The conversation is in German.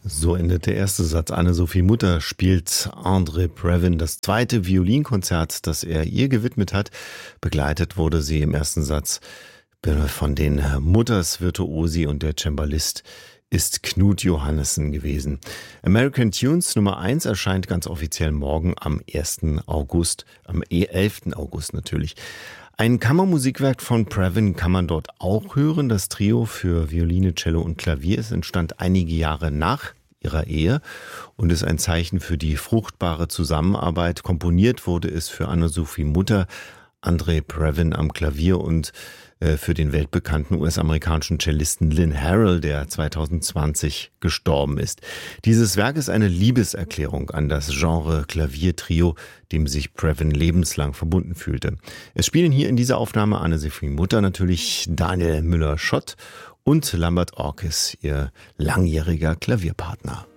So endet der erste Satz. Anne-Sophie Mutter spielt Andre Previn das zweite Violinkonzert, das er ihr gewidmet hat. Begleitet wurde sie im ersten Satz von den Mutters Virtuosi und der Cembalist ist Knut Johannessen gewesen. American Tunes Nummer 1 erscheint ganz offiziell morgen am 1. August, am 11. August natürlich. Ein Kammermusikwerk von Previn kann man dort auch hören. Das Trio für Violine, Cello und Klavier. Es entstand einige Jahre nach ihrer Ehe und ist ein Zeichen für die fruchtbare Zusammenarbeit. Komponiert wurde es für Anne-Sophie Mutter, Andre Previn am Klavier und für den weltbekannten US-amerikanischen Cellisten Lynn Harrell, der 2020 gestorben ist. Dieses Werk ist eine Liebeserklärung an das Genre Klaviertrio, dem sich Previn lebenslang verbunden fühlte. Es spielen hier in dieser Aufnahme Anne-Sophie Mutter natürlich Daniel Müller-Schott und Lambert Orkes, ihr langjähriger Klavierpartner.